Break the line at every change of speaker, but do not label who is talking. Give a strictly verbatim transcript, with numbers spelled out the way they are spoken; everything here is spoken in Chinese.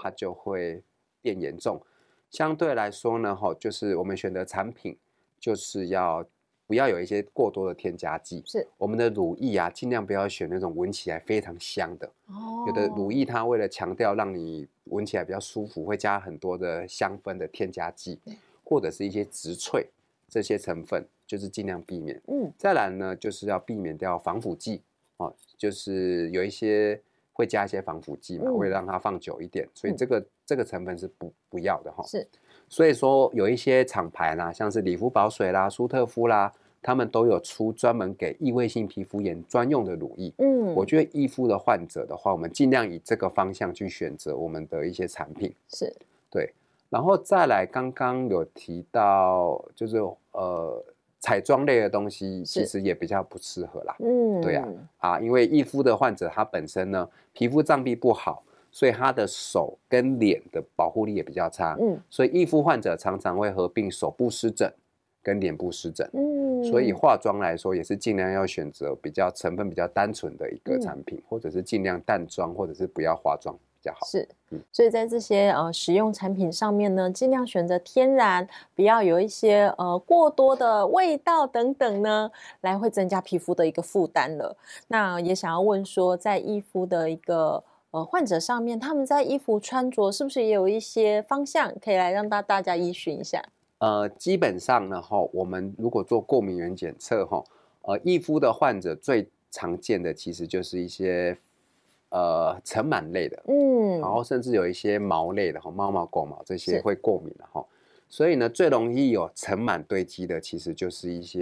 它就会变严重。相对来说呢，哈，就是我们选择产品就是要不要有一些过多的添加剂。
是
我们的乳液啊，尽量不要选那种闻起来非常香的。
哦，
有的乳液它为了强调让你闻起来比较舒服，会加很多的香氛的添加剂，或者是一些植萃这些成分，就是尽量避免。
嗯，
再来呢，就是要避免掉防腐剂哦，就是有一些会加一些防腐剂嘛，
嗯
为了让它放久一点，所以这个、嗯、这个成分是不不要的哈。
是，
所以说有一些厂牌啦，像是理肤宝水啦、舒特肤啦，他们都有出专门给异位性皮肤炎专用的乳液。嗯，我觉得易肤的患者的话，我们尽量以这个方向去选择我们的一些产品。
是，
对，然后再来，刚刚有提到就是呃。彩妆类的东西其实也比较不适合啦，嗯，对啊，啊，因为易肤的患者他本身呢皮肤脏壁不好，所以他的手跟脸的保护力也比较差，嗯，所以易肤患者常常会合并手部湿疹跟脸部湿疹，嗯，所以化妆来说也是尽量要选择比较成分比较单纯的一个产品，嗯，或者是尽量淡妆，或者是不要化妆。比较好
是，嗯，所以在这些呃使用产品上面呢，尽量选择天然，不要有一些呃过多的味道等等呢，来会增加皮肤的一个负担了。那也想要问说，在易肤的一个呃患者上面，他们在衣服穿着是不是也有一些方向可以来让大大家依循一下？
呃，基本上呢，哈，我们如果做过敏原检测，哈，呃，易肤的患者最常见的其实就是一些。呃，尘螨类的，嗯，然后甚至有一些毛类的，哈，猫毛、狗毛这些会过敏的哈，所以呢，最容易有尘螨堆积的，其实就是一些。